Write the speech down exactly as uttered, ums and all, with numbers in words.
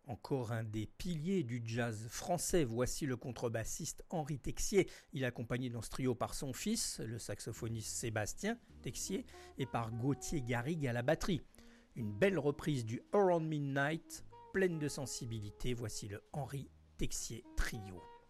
Encore un des piliers du jazz français, voici le contrebassiste Henri Texier. Il est accompagné dans ce trio par son fils, le saxophoniste Sébastien Texier, et par Gauthier Garrigue à la batterie. Une belle reprise du Around Midnight, pleine de sensibilité, voici le Henri Texier Trio.